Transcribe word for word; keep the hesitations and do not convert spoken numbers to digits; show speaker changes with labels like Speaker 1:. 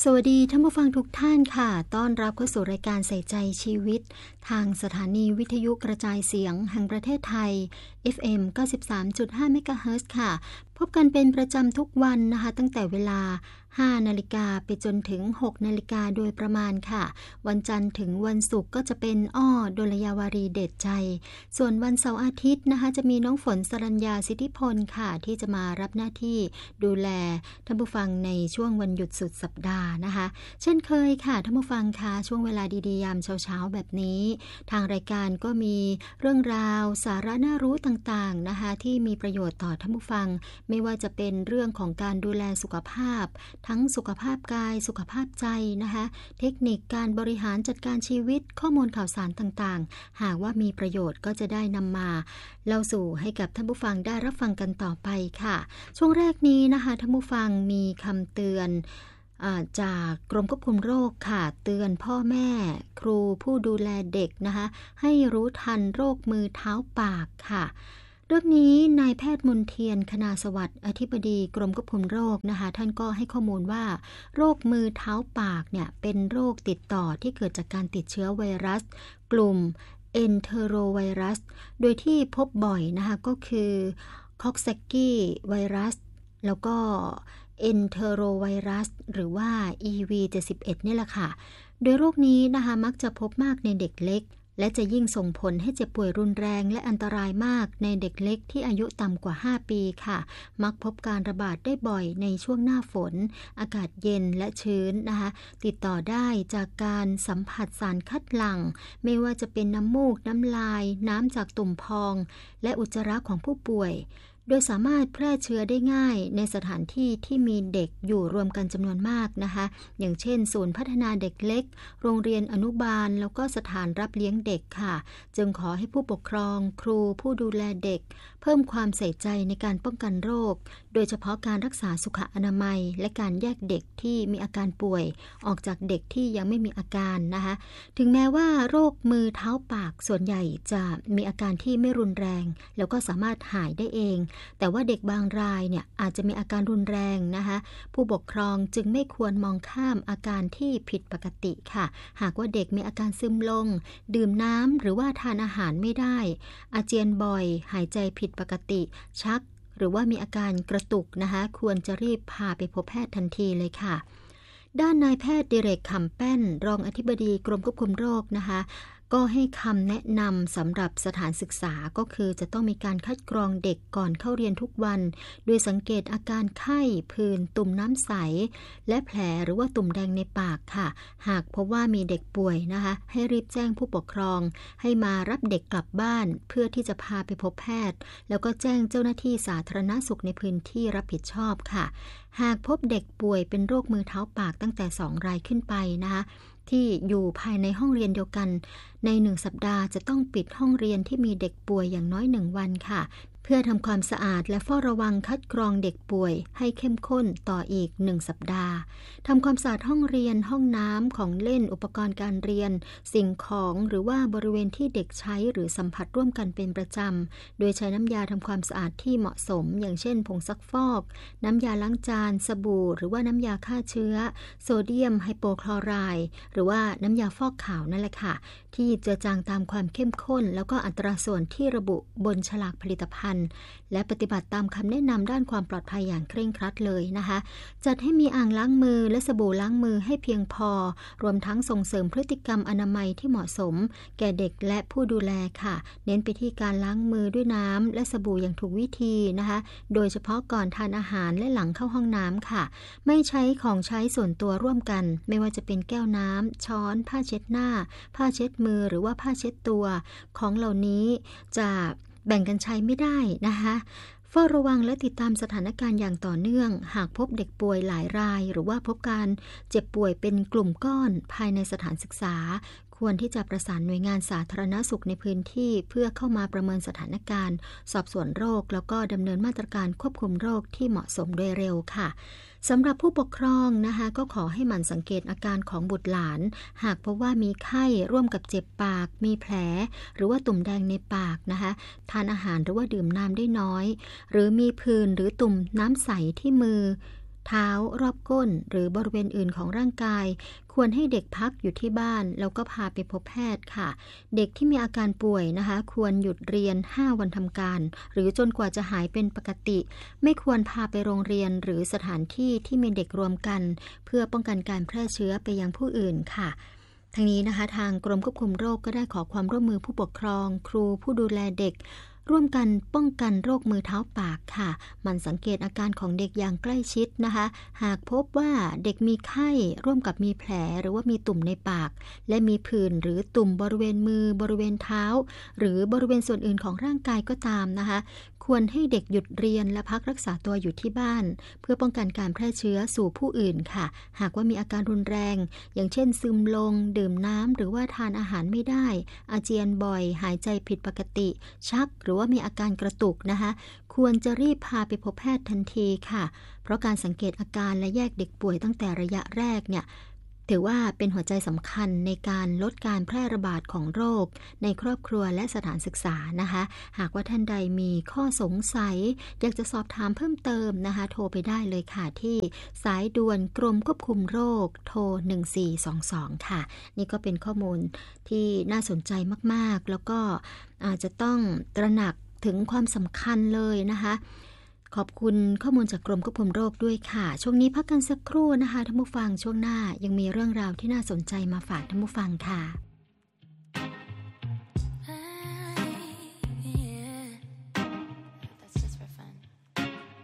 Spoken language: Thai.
Speaker 1: สวัสดีท่านผู้ฟังทุกท่านค่ะต้อนรับเข้าสู่รายการใส่ใจชีวิตทางสถานีวิทยุกระจายเสียงแห่งประเทศไทย เอฟ เอ็ม เก้าสิบสามจุดห้า เมกะเฮิรตซ์ ค่ะพบกันเป็นประจำทุกวันนะคะตั้งแต่เวลา ห้านาฬิกาไปจนถึง หกนาฬิกาโดยประมาณค่ะวันจันทร์ถึงวันศุกร์ก็จะเป็นอ้อดลยาวารีเดชใจส่วนวันเสาร์อาทิตย์นะคะจะมีน้องฝนสรัญญาสิทธิพลค่ะที่จะมารับหน้าที่ดูแลท่านผู้ฟังในช่วงวันหยุดสุดสัปดาห์นะคะเช่นเคยค่ะท่านผู้ฟังค่ะช่วงเวลาดีๆยามเช้าๆแบบนี้ทางรายการก็มีเรื่องราวสาระน่ารู้ต่างๆนะคะที่มีประโยชน์ต่อท่านผู้ฟังไม่ว่าจะเป็นเรื่องของการดูแลสุขภาพทั้งสุขภาพกายสุขภาพใจนะคะเทคนิคการบริหารจัดการชีวิตข้อมูลข่าวสารต่างๆหากว่ามีประโยชน์ก็จะได้นำมาเล่าสู่ให้กับท่านผู้ฟังได้รับฟังกันต่อไปค่ะช่วงแรกนี้นะคะท่านผู้ฟังมีคำเตือนจากกรมควบคุมโรคค่ะเตือนพ่อแม่ครูผู้ดูแลเด็กนะคะให้รู้ทันโรคมือเท้าปากค่ะเรื่องนี้นายแพทย์มนเทียนคณาสวัสดิ์อธิบดีกรมควบคุมโรคนะคะท่านก็ให้ข้อมูลว่าโรคมือเท้าปากเนี่ยเป็นโรคติดต่อที่เกิดจากการติดเชื้อไวรัสกลุ่มเอนเทโรไวรัสโดยที่พบบ่อยนะคะก็คือคอกแซกกี้ไวรัสแล้วก็เอนเทโรไวรัสหรือว่า อี วี เจ็ดสิบเอ็ด นี่แหละค่ะโดยโรคนี้นะคะมักจะพบมากในเด็กเล็กและจะยิ่งส่งผลให้เจ็บป่วยรุนแรงและอันตรายมากในเด็กเล็กที่อายุต่ำกว่าห้าปีค่ะมักพบการระบาดได้บ่อยในช่วงหน้าฝนอากาศเย็นและชื้นนะคะติดต่อได้จากการสัมผัสสารคัดหลั่งไม่ว่าจะเป็นน้ำมูกน้ำลายน้ำจากตุ่มพองและอุจจาระของผู้ป่วยโดยสามารถแพร่เชื้อได้ง่ายในสถานที่ที่มีเด็กอยู่รวมกันจำนวนมากนะคะอย่างเช่นศูนย์พัฒนาเด็กเล็กโรงเรียนอนุบาลแล้วก็สถานรับเลี้ยงเด็กค่ะจึงขอให้ผู้ปกครองครูผู้ดูแลเด็กเพิ่มความใส่ใจในการป้องกันโรคโดยเฉพาะการรักษาสุขอนามัยและการแยกเด็กที่มีอาการป่วยออกจากเด็กที่ยังไม่มีอาการนะคะถึงแม้ว่าโรคมือเท้าปากส่วนใหญ่จะมีอาการที่ไม่รุนแรงแล้วก็สามารถหายได้เองแต่ว่าเด็กบางรายเนี่ยอาจจะมีอาการรุนแรงนะคะผู้ปกครองจึงไม่ควรมองข้ามอาการที่ผิดปกติค่ะหากว่าเด็กมีอาการซึมลงดื่มน้ำหรือว่าทานอาหารไม่ได้อาเจียนบ่อยหายใจผิดปกติชักหรือว่ามีอาการกระตุกนะคะควรจะรีบพาไปพบแพทย์ทันทีเลยค่ะด้านนายแพทย์ดิเรกขำแป้นรองอธิบดีกรมควบคุมโรคนะคะก็ให้คำแนะนำสำหรับสถานศึกษาก็คือจะต้องมีการคัดกรองเด็กก่อนเข้าเรียนทุกวันโดยสังเกตอาการไข้ผื่นตุ่มน้ำใสและแผลหรือว่าตุ่มแดงในปากค่ะหากพบว่ามีเด็กป่วยนะคะให้รีบแจ้งผู้ปกครองให้มารับเด็กกลับบ้านเพื่อที่จะพาไปพบแพทย์แล้วก็แจ้งเจ้าหน้าที่สาธารณสุขในพื้นที่รับผิดชอบค่ะหากพบเด็กป่วยเป็นโรคมือเท้าปากตั้งแต่สองรายขึ้นไปนะคะที่อยู่ภายในห้องเรียนเดียวกันในหนึ่งสัปดาห์จะต้องปิดห้องเรียนที่มีเด็กป่วยอย่างน้อยหนึ่งวันค่ะเพื่อทำความสะอาดและเฝ้าระวังคัดกรองเด็กป่วยให้เข้มข้นต่ออีกหนึ่งสัปดาห์ทำความสะอาดห้องเรียนห้องน้ำของเล่นอุปกรณ์การเรียนสิ่งของหรือว่าบริเวณที่เด็กใช้หรือสัมผัสร่วมกันเป็นประจำโดยใช้น้ำยาทำความสะอาดที่เหมาะสมอย่างเช่นผงซักฟอกน้ำยาล้างจานสบู่หรือว่าน้ำยาฆ่าเชื้อโซเดียมไฮโปคลอไรด์หรือว่าน้ำยาฟอกขาวนั่นแหละค่ะที่เจือจางตามความเข้มข้นแล้วก็อัตราส่วนที่ระบุบนฉลากผลิตภัณฑ์และปฏิบัติตามคำแนะนำด้านความปลอดภัยอย่างเคร่งครัดเลยนะคะจัดให้มีอ่างล้างมือและสบู่ล้างมือให้เพียงพอรวมทั้งส่งเสริมพฤติกรรมอนามัยที่เหมาะสมแก่เด็กและผู้ดูแลค่ะเน้นไปที่การล้างมือด้วยน้ำและสบู่อย่างถูกวิธีนะคะโดยเฉพาะก่อนทานอาหารและหลังเข้าห้องน้ำค่ะไม่ใช้ของใช้ส่วนตัวร่วมกันไม่ว่าจะเป็นแก้วน้ำช้อนผ้าเช็ดหน้าผ้าเช็ดมือหรือว่าผ้าเช็ดตัวของเหล่านี้จะแบ่งกันใช้ไม่ได้นะคะเฝ้าระวังและติดตามสถานการณ์อย่างต่อเนื่องหากพบเด็กป่วยหลายรายหรือว่าพบการเจ็บป่วยเป็นกลุ่มก้อนภายในสถานศึกษาควรที่จะประสานหน่วยงานสาธารณสุขในพื้นที่เพื่อเข้ามาประเมินสถานการณ์สอบสวนโรคแล้วก็ดำเนินมาตรการควบคุมโรคที่เหมาะสมโดยเร็วค่ะสำหรับผู้ปกครองนะคะก็ขอให้หมั่นสังเกตอาการของบุตรหลานหากพบว่ามีไข้ร่วมกับเจ็บปากมีแผลหรือว่าตุ่มแดงในปากนะคะทานอาหารหรือว่าดื่มน้ำได้น้อยหรือมีผื่นหรือตุ่มน้ำใสที่มือเท้ารอบก้นหรือบริเวณอื่นของร่างกายควรให้เด็กพักอยู่ที่บ้านแล้วก็พาไปพบแพทย์ค่ะเด็กที่มีอาการป่วยนะคะควรหยุดเรียนห้าวันทำการหรือจนกว่าจะหายเป็นปกติไม่ควรพาไปโรงเรียนหรือสถานที่ที่มีเด็กรวมกันเพื่อป้องกันการแพร่เชื้อไปยังผู้อื่นค่ะทั้งนี้นะคะทางกรมควบคุมโรคก็ได้ขอความร่วมมือผู้ปกครองครูผู้ดูแลเด็กร่วมกันป้องกันโรคมือเท้าปากค่ะมันสังเกตอาการของเด็กอย่างใกล้ชิดนะคะหากพบว่าเด็กมีไข้ร่วมกับมีแผลหรือว่ามีตุ่มในปากและมีผื่นหรือตุ่มบริเวณมือบริเวณเท้าหรือบริเวณส่วนอื่นของร่างกายก็ตามนะคะควรให้เด็กหยุดเรียนและพักรักษาตัวอยู่ที่บ้านเพื่อป้องกันการแพร่เชื้อสู่ผู้อื่นค่ะหากว่ามีอาการรุนแรงอย่างเช่นซึมลงดื่มน้ำหรือว่าทานอาหารไม่ได้อาเจียนบ่อยหายใจผิดปกติชักหรือว่ามีอาการกระตุกนะคะควรจะรีบพาไปพบแพทย์ทันทีค่ะเพราะการสังเกตอาการและแยกเด็กป่วยตั้งแต่ระยะแรกเนี่ยถือว่าเป็นหัวใจสำคัญในการลดการแพร่ระบาดของโรคในครอบครัวและสถานศึกษานะคะหากว่าท่านใดมีข้อสงสัยอยากจะสอบถามเพิ่มเติมนะคะโทรไปได้เลยค่ะที่สายด่วนกรมควบคุมโรคโทรหนึ่งสี่สองสองค่ะนี่ก็เป็นข้อมูลที่น่าสนใจมากๆแล้วก็อาจจะต้องตระหนักถึงความสำคัญเลยนะคะขอบคุณข้อมูลจากกรมควบคุมโรคด้วยค่ะช่วงนี้พักกันสักครู่นะคะท่านผู้ฟังช่วงหน้ายังมีเรื่องราวที่น่าสนใจมาฝากท่านผู้ฟังค่ะ